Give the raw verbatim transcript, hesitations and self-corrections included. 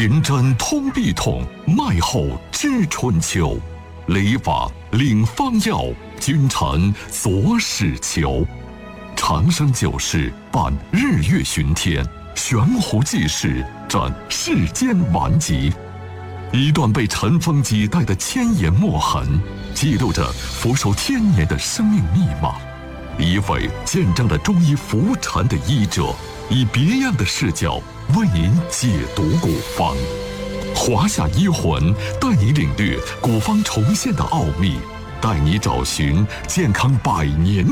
银针通臂痛，脉后知春秋。理法领方药，君臣佐使求。长生久视，伴日月巡天，悬壶济世，展世间顽疾。一段被尘封几代的千言墨痕，记录着俯首千年的生命密码。一位见证了中医浮沉的医者，以别样的视角为您解读古方。华夏医魂带你领略古方重现的奥秘，带你找寻健康百年